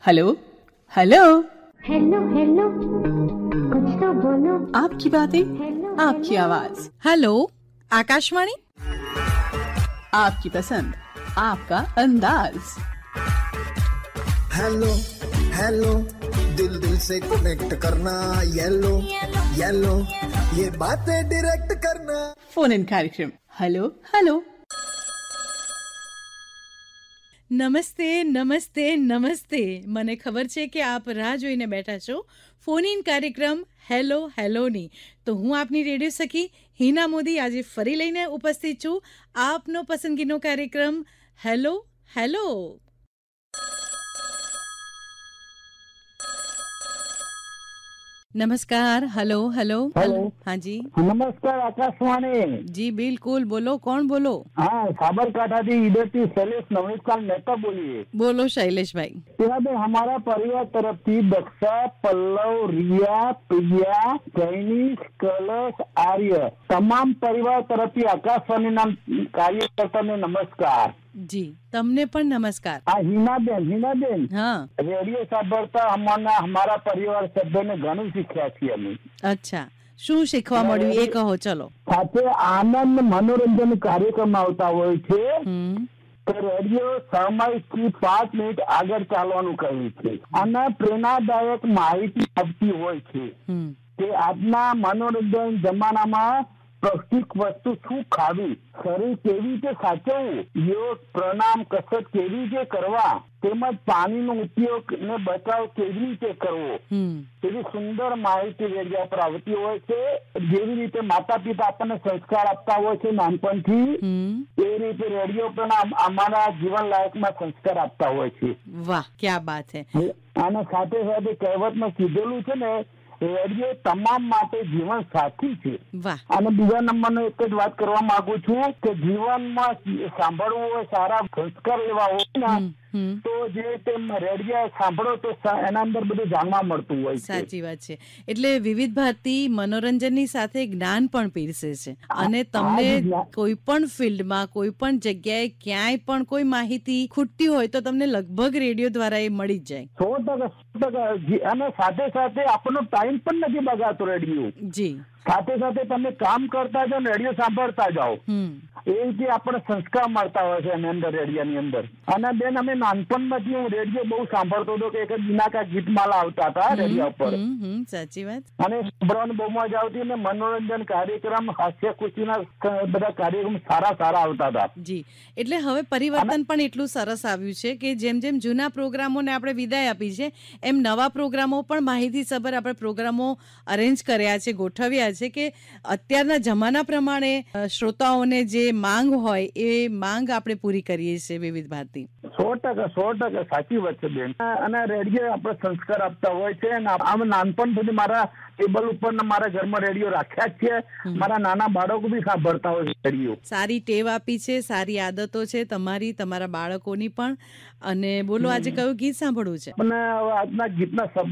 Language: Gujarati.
हेलो हेलो हेलो हेलो कुछ तो बोलो। आपकी बातें आपकी आवाज, हेलो आकाशवाणी, आपकी पसंद आपका अंदाज। हेलो हेलो दिल दिल से कनेक्ट करना, येलो येलो ये बातें डायरेक्ट करना। फोन इन कार्यक्रम हेलो हेलो। નમસ્તે નમસ્તે નમસ્તે. મને ખબર છે કે આપ રાહ જોઈને બેઠા છો ફોન ઇન કાર્યક્રમ હેલો હેલોની. તો હું આપની રેડિયો સખી હિના મોદી આજે ફરી લઈને ઉપસ્થિત છું આપનો પસંદગીનો કાર્યક્રમ હેલો હેલો. નમસ્કાર. Hello hello. हाँ जी નમસ્કાર આકાશવાણી. जी बिल्कुल. बोलो, कौन बोलो? હા, સાબરકાંઠાથી ઈડરથી શૈલેષ નવનીતકાલ મહેતા બોલીએ. बोलो शैलेश भाई. તેનાબેન हमारा परिवार तरफથી दक्षा, पल्लव, रिया, प्रिया, जैनिश, कलश, आर्य તમામ પરિવાર તરફથી આકાશવાણીના કાર્યકર્તાને નમસ્કાર. જી તમને પણ નમસ્કાર. આ હિનાબેન હા, રેડિયો સાંભળતા અમારા પરિવાર સભ્યોને ઘણું શીખ્યા છીએ અમે. અચ્છા. શું શીખવા મળ્યું એ કહો. ચલો. સાથે આનંદ મનોરંજન કાર્યક્રમ આવતા હોય છે. હમ. તો રેડિયો સમયથી 5 મિનિટ આગળ ચાલવાનું કહ્યું છે અને પ્રેરણાદાયક માહિતી આપતી હોય છે હમ. કે આજના મનોરંજન જમાનામાં પૌષ્ટિક વસ્તુ શું ખાવી, શરીર કેવી રીતે સાચવવું, યોગ પ્રાણાયામ કસરત કેવી રીતે કરવા, તેમજ પાણીનો ઉપયોગ ને બચાવ કેવી રીતે કરવો, એવી સુંદર માહિતી રેડિયો પર આવતી હોય છે. જેવી રીતે માતા પિતા આપણને સંસ્કાર આપતા હોય છે નાનપણથી, એ રીતે રેડિયો પણ અમારા જીવન લાયકમાં સંસ્કાર આપતા હોય છે. વાહ, ક્યા બાત હે. અને સાથે સાથે કહેવતમાં કીધેલું છે ને, રેડિયો તમામ માટે જીવન સાથી છે. વાહ. અને બીજા નંબરનો એક જ વાત કરવા માંગુ છું કે જીવનમાં સાંભળવું હોય, સારા સંસ્કાર લેવા હોય ને, તો જે રેડિયો સાંભળો તો એના અંદર બધું જાણવા મળતું હોય છે. સાચી વાત છે. એટલે વિવિધ ભારતી મનોરંજનની સાથે જ્ઞાન પણ પીરસે છે અને તમને કોઈ પણ ફિલ્ડમાં કોઈ પણ જગ્યાએ ક્યાંય પણ કોઈ માહિતી ખૂટતી હોય તો તમને લગભગ રેડિયો દ્વારા એ મળી જ જાય. 100%. અને સાથે સાથે આપણો ટાઈમ પણ નથી બગાડતો રેડિયો. જી. સાથે સાથે તમે કામ કરતા જાઓ, રેડિયો સાંભળતા જાઓ, એ રીતે આપણે સંસ્કાર મળતા હોય છે એની અંદર, રેડિયોની અંદર. અને બેન, અમે નાનપણમાંથી હું રેડિયો બહુ સાંભળતો હતો કે એક દિનાકા ગીતમાલા આવતા હતા રેડિયો પર. સાચી વાત. અને સાંભળવાની બહુ મજા આવતી અને મનોરંજન કાર્યક્રમ, હાસ્ય ખુશીના બધા કાર્યક્રમ સારા આવતા હતા. જી. એટલે હવે પરિવર્તન પણ એટલું સરસ આવ્યું છે કે જેમ જેમ જૂના પ્રોગ્રામોને આપણે વિદાય આપી છે એમ નવા પ્રોગ્રામો પણ માહિતીસભર આપણે પ્રોગ્રામો અરેન્જ કર્યા છે, ગોઠવ્યા છે કે અત્યારના જમાના પ્રમાણે શ્રોતાઓને જે માંગ હોય એ માંગ આપણે પૂરી કરીએ છીએ વિવિધ ભારતી. 100% સાચી વાત છે બેન. અને રેડિયો આપણે સંસ્કાર આપતા હોય છે. આમ નાનપણથી મારા ટેબલ ઉપર મારા ઘરમાં રેડિયો રાખ્યા જ છે. મારા નાના બાળકો બી સાંભળતા હોય છે રેડિયો. સારી ટેવ આપી છે, સારી આદતો છે તમારી, તમારા બાળકોની પણ. અને બોલો, આજે કયું ગીત સાંભળવું છે? અને આજના ગીતના શબ્દ